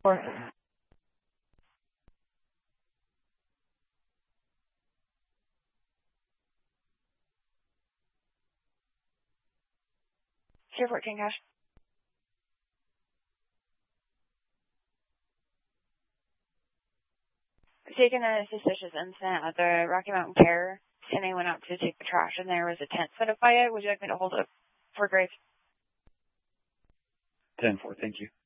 Or Tier 14 cash. Taking a suspicious incident at the Rocky Mountain Pier. CNA went out to take the trash and there was a tent set up by it. Would you like me to hold it for Graves? 10-4, thank you.